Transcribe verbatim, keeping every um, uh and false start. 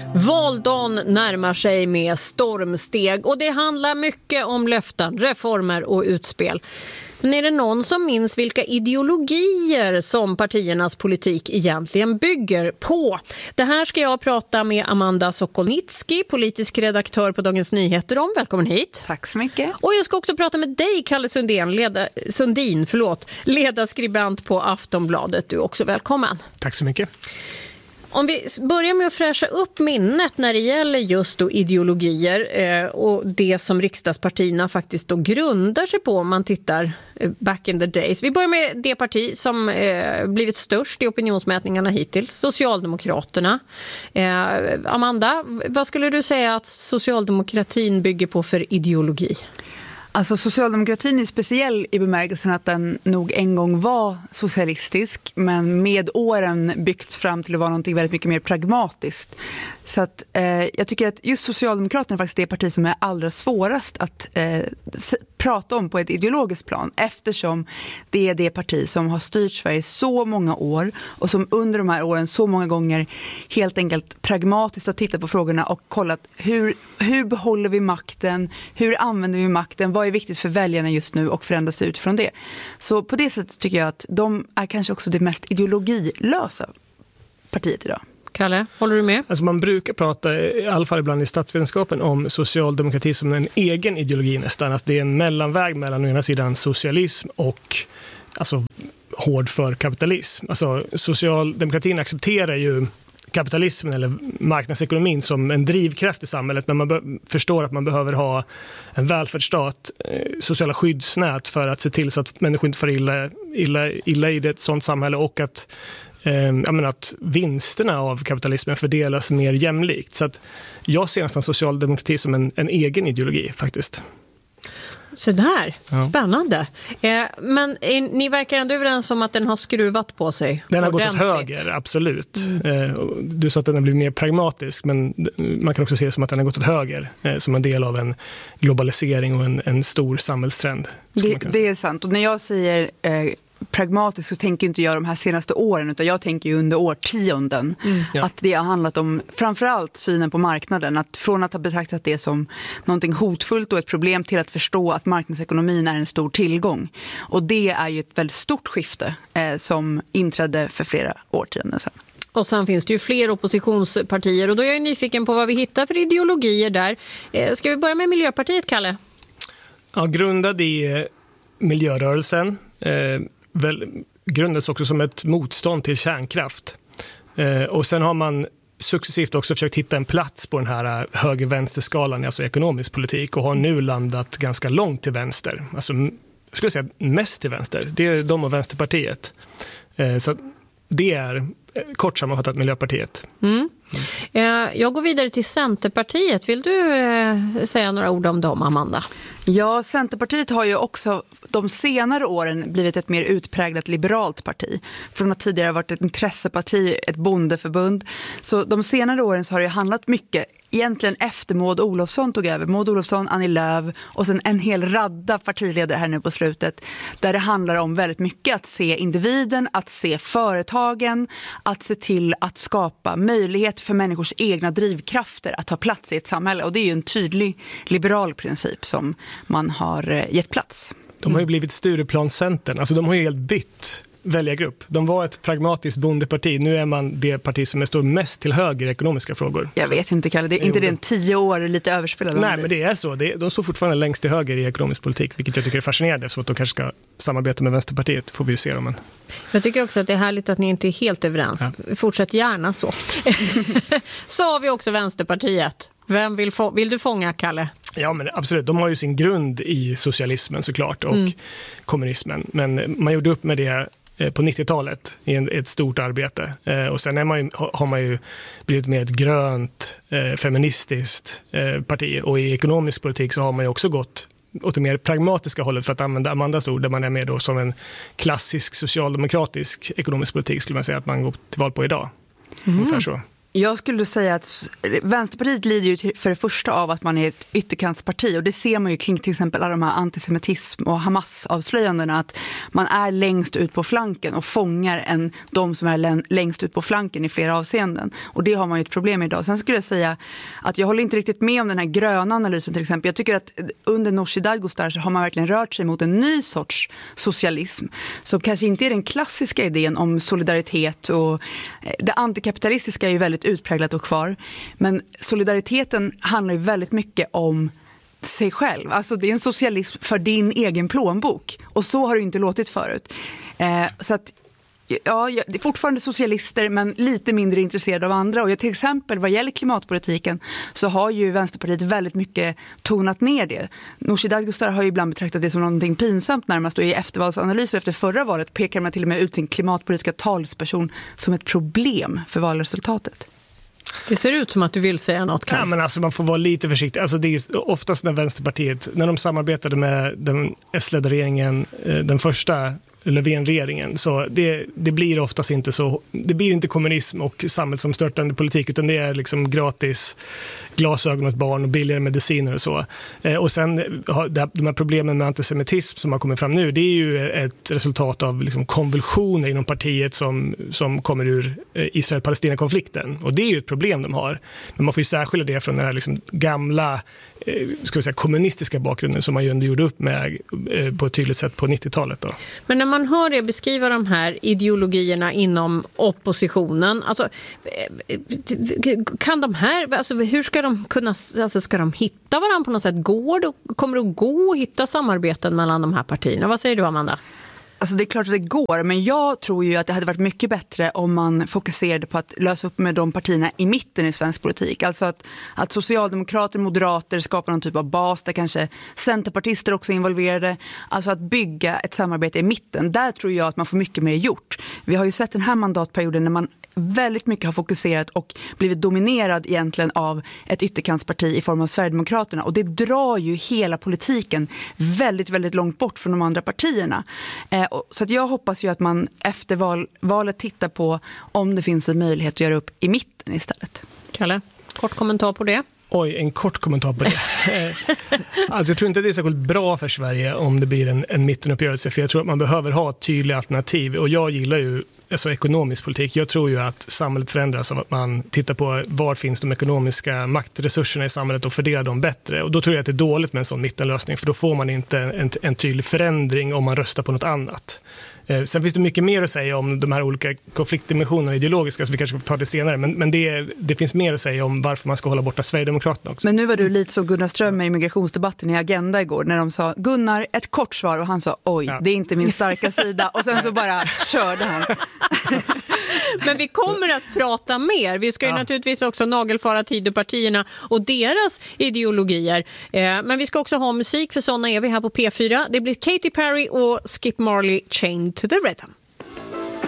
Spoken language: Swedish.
Valdagen närmar sig med stormsteg och det handlar mycket om löften, reformer och utspel. Men är det någon som minns vilka ideologier som partiernas politik egentligen bygger på? Det här ska jag prata med Amanda Sokolnitsky, politisk redaktör på Dagens Nyheter om. Välkommen hit. Tack så mycket. Och jag ska också prata med dig, Kalle Sundin, leda, Sundin, förlåt, ledarskribent på Aftonbladet. Du är också välkommen. Tack så mycket. Om vi börjar med att fräscha upp minnet när det gäller just då ideologier eh, och det som riksdagspartierna faktiskt då grundar sig på om man tittar eh, back in the days. Vi börjar med det parti som eh, blivit störst i opinionsmätningarna hittills, Socialdemokraterna. Eh, Amanda, vad skulle du säga att socialdemokratin bygger på för ideologi? Alltså socialdemokratin är speciell i bemärkelsen att den nog en gång var socialistisk men med åren byggts fram till att vara något väldigt mycket mer pragmatiskt. Så att, eh, jag tycker att just Socialdemokraterna är faktiskt det parti som är allra svårast att eh, prata om på ett ideologiskt plan, eftersom det är det parti som har styrt Sverige så många år och som under de här åren så många gånger helt enkelt pragmatiskt har tittat på frågorna och kollat hur, hur behåller vi makten, hur använder vi makten, vad är viktigt för väljarna just nu och förändras utifrån det. Så på det sättet tycker jag att de är kanske också det mest ideologilösa partiet idag. Kalle, håller du med? Alltså man brukar prata, i alla fall ibland i statsvetenskapen, om socialdemokrati som en egen ideologi nästan. Alltså det är en mellanväg mellan å ena sidan socialism och alltså, hård för kapitalism. Alltså socialdemokratin accepterar ju kapitalismen eller marknadsekonomin som en drivkraft i samhället, men man be- förstår att man behöver ha en välfärdsstat, eh, sociala skyddsnät för att se till så att människor inte får illa, illa, illa i ett sådant samhälle och att eh, jag menar att vinsterna av kapitalismen fördelas mer jämlikt. Så att jag ser nästan socialdemokrati som en, en egen ideologi faktiskt. Så där, ja. Spännande. Eh, men är, ni verkar ändå överens om att den har skruvat på sig. Den har ordentligt. gått åt höger, absolut. Mm. Eh, du sa att den har blivit mer pragmatisk, men man kan också se det som att den har gått åt höger eh, som en del av en globalisering och en, en stor samhällstrend. Det, det är sant. Och när jag säger eh, pragmatiskt så tänker inte jag de här senaste åren, utan jag tänker ju under årtionden mm. ja. Att det har handlat om framförallt synen på marknaden, att från att ha betraktat det som någonting hotfullt och ett problem till att förstå att marknadsekonomin är en stor tillgång. Och det är ju ett väldigt stort skifte eh, som inträdde för flera årtionden sedan. Och sen finns det ju fler oppositionspartier och då är jag nyfiken på vad vi hittar för ideologier där. Eh, ska vi börja med Miljöpartiet, Kalle? Ja, grundad i miljörörelsen. Eh, väl, grundades också som ett motstånd till kärnkraft. Eh, och sen har man successivt också försökt hitta en plats på den här höger-vänsterskalan, alltså ekonomisk politik, och har nu landat ganska långt till vänster. Alltså, jag skulle säga mest till vänster. Det är de och Vänsterpartiet. Eh, så det är kort sammanfattat Miljöpartiet. Mm. Mm. Jag går vidare till Centerpartiet. Vill du säga några ord om dem, Amanda? Ja, Centerpartiet har ju också de senare åren blivit ett mer utpräglat liberalt parti. Från att tidigare varit ett intresseparti, ett bondeförbund. Så de senare åren så har det handlat mycket, egentligen efter Maud Olofsson tog över. Maud Olofsson, Annie Lööf och sen en hel radda partiledare här nu på slutet. Där det handlar om väldigt mycket att se individen, att se företagen, att se till att skapa möjlighet för människors egna drivkrafter att ta plats i ett samhälle. Och det är ju en tydlig liberal princip som man har gett plats. De har ju blivit Stureplanscentern. Alltså de har ju helt bytt väljargrupp. De var ett pragmatiskt bondeparti. Nu är man det parti som står mest till höger i ekonomiska frågor. Jag vet inte, Kalle. Det är inte det en tio år lite överspelad? Nej, men det är så. Det är, de står fortfarande längst till höger i ekonomisk politik, vilket jag tycker är fascinerande. Så att de kanske ska samarbeta med Vänsterpartiet, får vi ju se dem. Men... Jag tycker också att det är härligt att ni inte är helt överens. Ja. Fortsätt gärna så. Så har vi också Vänsterpartiet. Vem vill, få, vill du fånga, Kalle? Ja, men absolut. De har ju sin grund i socialismen såklart och mm. kommunismen. Men man gjorde upp med det på nittiotalet i en, ett stort arbete. Eh, och sen är man ju, har man ju blivit med ett grönt, eh, feministiskt eh, parti. Och i ekonomisk politik så har man ju också gått åt det mer pragmatiska hållet, för att använda Amandas ord, där man är med då som en klassisk socialdemokratisk ekonomisk politik, skulle man säga att man går till val på idag. Mm. Ungefär så. Jag skulle säga att Vänsterpartiet lider ju för det första av att man är ett ytterkantsparti, och det ser man ju kring till exempel alla de här antisemitism- och Hamas-avslöjandena, att man är längst ut på flanken och fångar en, de som är längst ut på flanken i flera avseenden. Och det har man ju ett problem idag. Sen skulle jag säga att jag håller inte riktigt med om den här gröna analysen till exempel. Jag tycker att under Nooshi Dadgostar så har man verkligen rört sig mot en ny sorts socialism som kanske inte är den klassiska idén om solidaritet, och det antikapitalistiska är ju väldigt utpräglat och kvar. Men solidariteten handlar ju väldigt mycket om sig själv. Alltså det är en socialism för din egen plånbok. Och så har det inte låtit förut. Eh, så att ja, det är fortfarande socialister men lite mindre intresserade av andra. Och jag, till exempel vad gäller klimatpolitiken så har ju Vänsterpartiet väldigt mycket tonat ner det. Nooshi Dadgostar har ju ibland betraktat det som någonting pinsamt närmast, och i eftervalsanalyser efter förra valet pekar man till och med ut sin klimatpolitiska talsperson som ett problem för valresultatet. Det ser ut som att du vill säga något, Karl. Ja, men alltså, man får vara lite försiktig. Alltså, det är oftast när Vänsterpartiet, när de samarbetade med den S-ledda regeringen, den första Löfven-regeringen, så det, det blir oftast inte så, det blir inte kommunism och samhällsomstörtande politik, utan det är liksom gratis glasögon åt barn och billigare mediciner och så. Eh, och sen de här problemen med antisemitism som har kommit fram nu, det är ju ett resultat av liksom konvulsioner inom partiet som, som kommer ur Israel-Palestina-konflikten, och det är ju ett problem de har. Men man får ju särskilja det från den här liksom gamla eh, ska vi säga, kommunistiska bakgrunden som man ju ändå gjorde upp med eh, på ett tydligt sätt på nittiotalet då. Men när man hör det beskriva de här ideologierna inom oppositionen, alltså, kan de här, alltså, hur ska de kunna, alltså, ska de hitta varandra på något sätt? Går det, kommer det att gå att hitta samarbeten mellan de här partierna? Vad säger du, Amanda? Alltså det är klart att det går, men jag tror ju att det hade varit mycket bättre om man fokuserade på att lösa upp med de partierna i mitten i svensk politik. Alltså att, att socialdemokrater, moderater skapar någon typ av bas där kanske centerpartister också är involverade. Alltså att bygga ett samarbete i mitten. Där tror jag att man får mycket mer gjort. Vi har ju sett den här mandatperioden när man väldigt mycket har fokuserat och blivit dominerad egentligen av ett ytterkantsparti i form av Sverigedemokraterna, och det drar ju hela politiken väldigt, väldigt långt bort från de andra partierna. Eh, så att jag hoppas ju att man efter val, valet tittar på om det finns en möjlighet att göra upp i mitten istället. Kalle, kort kommentar på det. Oj, en kort kommentar på det. Alltså, jag tror inte att det är så bra för Sverige om det blir en, en mittenuppgörelse, för jag tror att man behöver ha tydliga alternativ, och jag gillar ju alltså, ekonomisk politik. Jag tror ju att samhället förändras av att man tittar på var finns de ekonomiska maktresurserna i samhället och fördelar dem bättre, och då tror jag att det är dåligt med en sån mittenlösning, för då får man inte en, en tydlig förändring om man röstar på något annat. Sen finns det mycket mer att säga om de här olika konfliktdimensionerna ideologiska, så vi kanske tar det senare. Men, men det, det finns mer att säga om varför man ska hålla borta Sverigedemokraterna också. Men nu var du lite så Gunnar Ström i migrationsdebatten i Agenda igår, när de sa Gunnar, ett kort svar, och han sa oj, ja. Det är inte min starka sida, och sen så bara körde han. Men vi kommer att prata mer. Vi ska ju ja. naturligtvis också nagelfara Tidöpartierna och deras ideologier. Eh, men vi ska också ha musik, för sådana är vi här på P fyra. Det blir Katy Perry och Skip Marley, Chained to the Rhythm.